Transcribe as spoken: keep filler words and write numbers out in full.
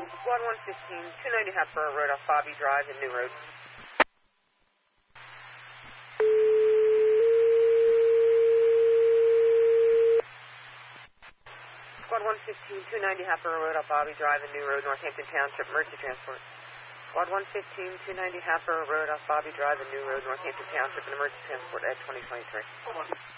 Squad one fifteen, two ninety Hatboro Road off Bobby Drive and New Road. Squad one fifteen, two ninety Hatboro Road off Bobby Drive and New Road, Northampton Township, emergency transport. Squad one fifteen, two ninety Hatboro Road off Bobby Drive and New Road, Northampton Township, and emergency transport at twenty twenty-three.